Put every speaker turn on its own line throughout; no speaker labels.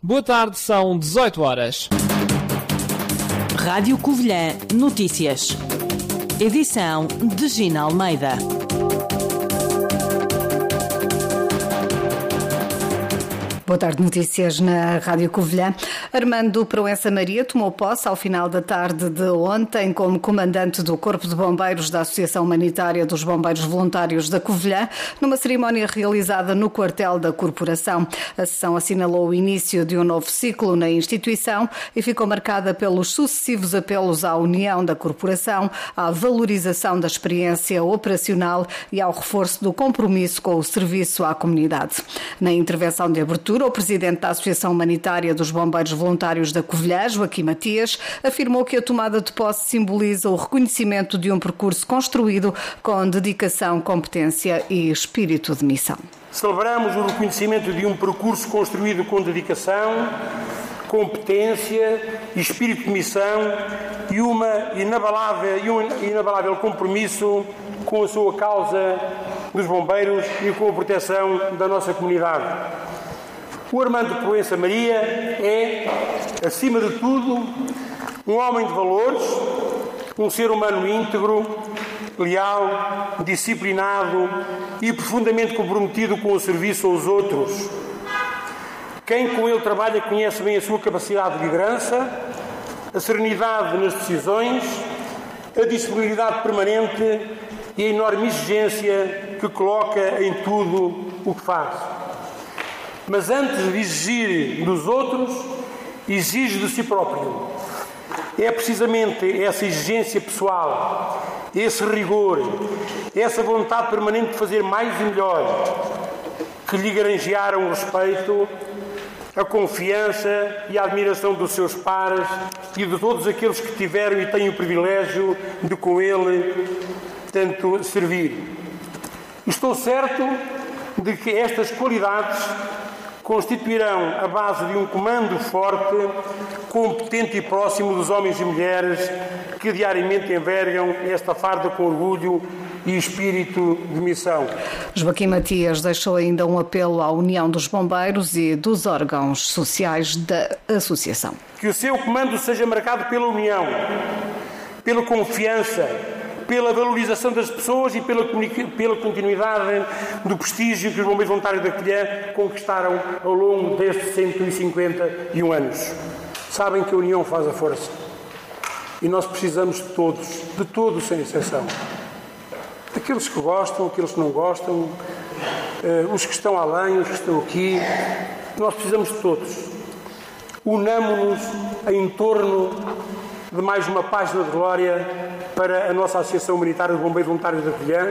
Boa tarde, são 18 horas.
Rádio Covilhã Notícias. Edição de Gina Almeida.
Boa tarde, notícias na Rádio Covilhã. Armando Proença Maria tomou posse ao final da tarde de ontem como comandante do Corpo de Bombeiros da Associação Humanitária dos Bombeiros Voluntários da Covilhã, numa cerimónia realizada no quartel da corporação. A sessão assinalou o início de um novo ciclo na instituição e ficou marcada pelos sucessivos apelos à união da corporação, à valorização da experiência operacional e ao reforço do compromisso com o serviço à comunidade. Na intervenção de abertura, o presidente da Associação Humanitária dos Bombeiros Voluntários da Covilhã, Joaquim Matias, afirmou que a tomada de posse simboliza o reconhecimento de um percurso construído com dedicação, competência e espírito de missão.
Celebramos o reconhecimento de um percurso construído com dedicação, competência e espírito de missão e um inabalável compromisso com a sua causa dos bombeiros e com a proteção da nossa comunidade. O Armando Proença Maria é, acima de tudo, um homem de valores, um ser humano íntegro, leal, disciplinado e profundamente comprometido com o serviço aos outros. Quem com ele trabalha conhece bem a sua capacidade de liderança, a serenidade nas decisões, a disponibilidade permanente e a enorme exigência que coloca em tudo o que faz. Mas antes de exigir dos outros, exige de si próprio. É precisamente essa exigência pessoal, esse rigor, essa vontade permanente de fazer mais e melhor, que lhe granjearam o respeito, a confiança e a admiração dos seus pares e de todos aqueles que tiveram e têm o privilégio de com ele tanto servir. Estou certo de que estas qualidades constituirão a base de um comando forte, competente e próximo dos homens e mulheres que diariamente envergam esta farda com orgulho e espírito de missão.
Joaquim Matias deixou ainda um apelo à união dos bombeiros e dos órgãos sociais da associação.
Que o seu comando seja marcado pela união, pela confiança, pela valorização das pessoas e pela continuidade do prestígio que os bombeiros voluntários da Covilhã conquistaram ao longo destes 151 anos. Sabem que a união faz a força. E nós precisamos de todos sem exceção. Aqueles que gostam, aqueles que não gostam, os que estão além, os que estão aqui. Nós precisamos de todos. Unamo-nos em torno de mais uma página de glória para a nossa Associação Humanitária de Bombeiros Voluntários da Covilhã.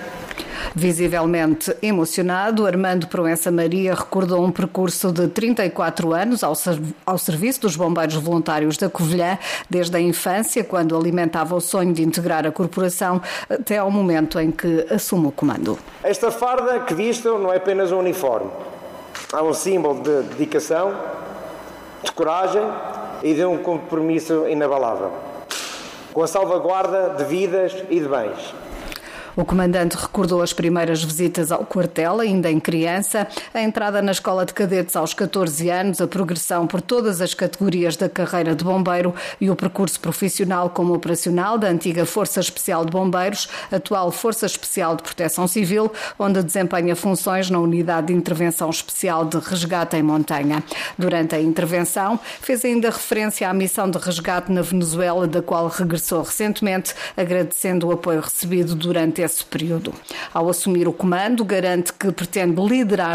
Visivelmente emocionado, Armando Proença Maria recordou um percurso de 34 anos ao serviço dos bombeiros voluntários da Covilhã, desde a infância, quando alimentava o sonho de integrar a corporação, até ao momento em que assume o comando.
Esta farda que visto não é apenas um uniforme. Há um símbolo de dedicação, de coragem e de um compromisso inabalável, com a salvaguarda de vidas e de bens.
O comandante recordou as primeiras visitas ao quartel, ainda em criança, a entrada na escola de cadetes aos 14 anos, a progressão por todas as categorias da carreira de bombeiro e o percurso profissional como operacional da antiga Força Especial de Bombeiros, atual Força Especial de Proteção Civil, onde desempenha funções na Unidade de Intervenção Especial de Resgate em Montanha. Durante a intervenção, fez ainda referência à missão de resgate na Venezuela, da qual regressou recentemente, agradecendo o apoio recebido durante esse período. Ao assumir o comando, garante que pretende liderar